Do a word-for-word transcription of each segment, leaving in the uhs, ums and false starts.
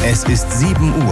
Es ist sieben Uhr.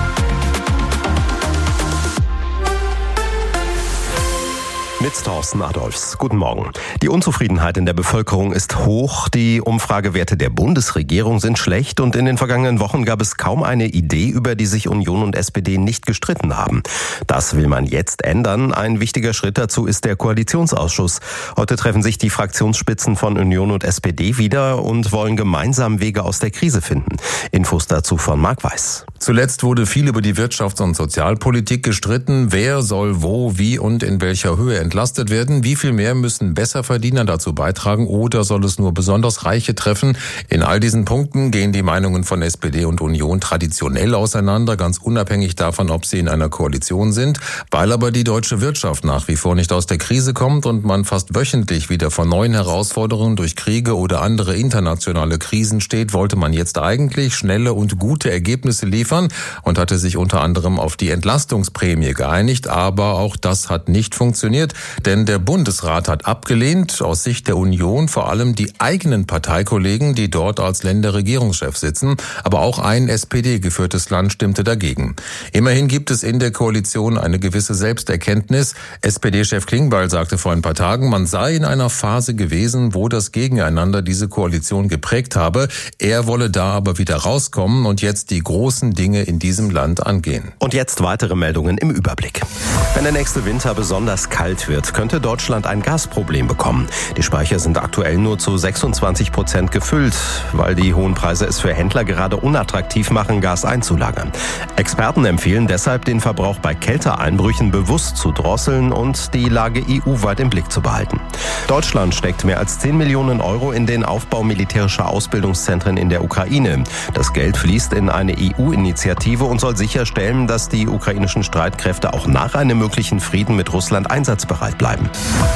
Mit Thorsten Adolfs. Guten Morgen. Die Unzufriedenheit in der Bevölkerung ist hoch. Die Umfragewerte der Bundesregierung sind schlecht und in den vergangenen Wochen gab es kaum eine Idee, über die sich Union und S P D nicht gestritten haben. Das will man jetzt ändern. Ein wichtiger Schritt dazu ist der Koalitionsausschuss. Heute treffen sich die Fraktionsspitzen von Union und S P D wieder und wollen gemeinsam Wege aus der Krise finden. Infos dazu von Marc Weiß. Zuletzt wurde viel über die Wirtschafts- und Sozialpolitik gestritten. Wer soll wo, wie und in welcher Höhe entlastet werden? Wie viel mehr müssen Besserverdiener dazu beitragen oder soll es nur besonders Reiche treffen? In all diesen Punkten gehen die Meinungen von S P D und Union traditionell auseinander, ganz unabhängig davon, ob sie in einer Koalition sind. Weil aber die deutsche Wirtschaft nach wie vor nicht aus der Krise kommt und man fast wöchentlich wieder vor neuen Herausforderungen durch Kriege oder andere internationale Krisen steht, wollte man jetzt eigentlich schnelle und gute Ergebnisse liefern und hatte sich unter anderem auf die Entlastungsprämie geeinigt. Aber auch das hat nicht funktioniert, denn der Bundesrat hat abgelehnt, aus Sicht der Union vor allem die eigenen Parteikollegen, die dort als Länderregierungschef sitzen. Aber auch ein S P D-geführtes Land stimmte dagegen. Immerhin gibt es in der Koalition eine gewisse Selbsterkenntnis. S P D-Chef Klingbeil sagte vor ein paar Tagen, man sei in einer Phase gewesen, wo das Gegeneinander diese Koalition geprägt habe. Er wolle da aber wieder rauskommen und jetzt die großen Dinge in diesem Land angehen. Und jetzt weitere Meldungen im Überblick. Wenn der nächste Winter besonders kalt wird, könnte Deutschland ein Gasproblem bekommen. Die Speicher sind aktuell nur zu sechsundzwanzig Prozent gefüllt, weil die hohen Preise es für Händler gerade unattraktiv machen, Gas einzulagern. Experten empfehlen deshalb, den Verbrauch bei Kälteeinbrüchen bewusst zu drosseln und die Lage E U-weit im Blick zu behalten. Deutschland steckt mehr als zehn Millionen Euro in den Aufbau militärischer Ausbildungszentren in der Ukraine. Das Geld fließt in eine E U-Initiative und soll sicherstellen, dass die ukrainischen Streitkräfte auch nach einem möglichen Frieden mit Russland einsatzbereit bleiben.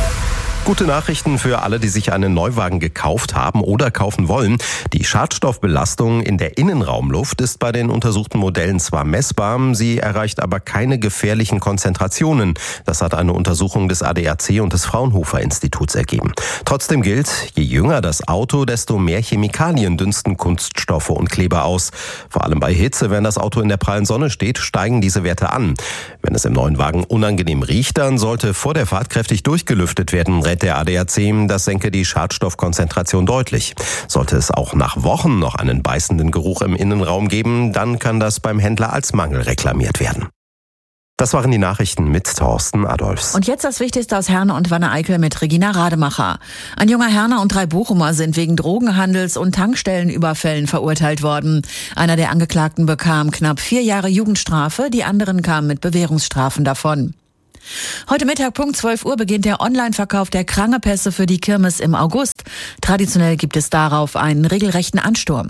Gute Nachrichten für alle, die sich einen Neuwagen gekauft haben oder kaufen wollen. Die Schadstoffbelastung in der Innenraumluft ist bei den untersuchten Modellen zwar messbar, sie erreicht aber keine gefährlichen Konzentrationen. Das hat eine Untersuchung des A D A C und des Fraunhofer Instituts ergeben. Trotzdem gilt, je jünger das Auto, desto mehr Chemikalien dünsten Kunststoffe und Kleber aus. Vor allem bei Hitze, wenn das Auto in der prallen Sonne steht, steigen diese Werte an. Wenn es im neuen Wagen unangenehm riecht, dann sollte vor der Fahrt kräftig durchgelüftet werden. Der A D A C, das senke die Schadstoffkonzentration deutlich. Sollte es auch nach Wochen noch einen beißenden Geruch im Innenraum geben, dann kann das beim Händler als Mangel reklamiert werden. Das waren die Nachrichten mit Thorsten Adolfs. Und jetzt das Wichtigste aus Herne und Wanne-Eickel mit Regina Rademacher. Ein junger Herner und drei Bochumer sind wegen Drogenhandels und Tankstellenüberfällen verurteilt worden. Einer der Angeklagten bekam knapp vier Jahre Jugendstrafe, die anderen kamen mit Bewährungsstrafen davon. Heute Mittag Punkt zwölf Uhr beginnt der Online-Verkauf der Krangepässe für die Kirmes im August. Traditionell gibt es darauf einen regelrechten Ansturm.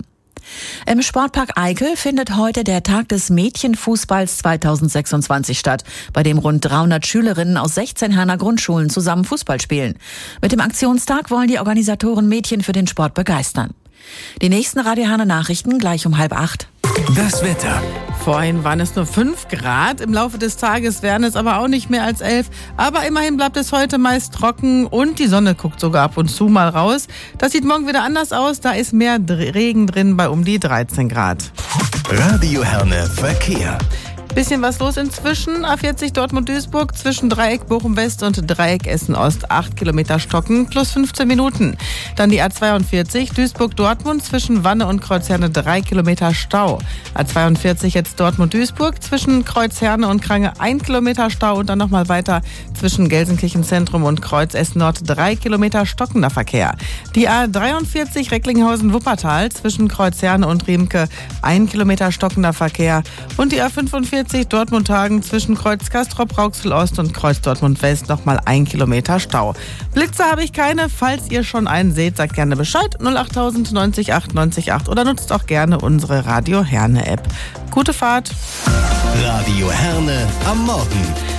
Im Sportpark Eickel findet heute der Tag des Mädchenfußballs zweitausendsechsundzwanzig statt, bei dem rund dreihundert Schülerinnen aus sechzehn Herner Grundschulen zusammen Fußball spielen. Mit dem Aktionstag wollen die Organisatoren Mädchen für den Sport begeistern. Die nächsten Radio Herne Nachrichten gleich um halb acht. Das Wetter. Vorhin waren es nur fünf Grad, im Laufe des Tages werden es aber auch nicht mehr als elf. Aber immerhin bleibt es heute meist trocken und die Sonne guckt sogar ab und zu mal raus. Das sieht morgen wieder anders aus, da ist mehr Regen drin bei um die dreizehn Grad. Radio Herne Verkehr. Bisschen was los inzwischen. A vierzig Dortmund-Duisburg zwischen Dreieck Bochum-West und Dreieck Essen-Ost. acht Kilometer stocken plus fünfzehn Minuten. Dann die A zweiundvierzig Duisburg-Dortmund zwischen Wanne und Kreuzherne. drei Kilometer Stau. A zweiundvierzig jetzt Dortmund-Duisburg zwischen Kreuzherne und Krange. ein Kilometer Stau. Und dann nochmal weiter zwischen Gelsenkirchen-Zentrum und Kreuz Essen-Nord. drei Kilometer stockender Verkehr. Die A dreiundvierzig Recklinghausen-Wuppertal zwischen Kreuzherne und Riemke. ein Kilometer stockender Verkehr. Und die A fünfundvierzig Dortmund-Hagen zwischen Kreuz Castrop-Rauxel-Ost und Kreuz Dortmund-West nochmal ein Kilometer Stau. Blitze habe ich keine. Falls ihr schon einen seht, sagt gerne Bescheid. null acht tausend neunzig acht neunzig acht oder nutzt auch gerne unsere Radio Herne App. Gute Fahrt. Radio Herne am Morgen.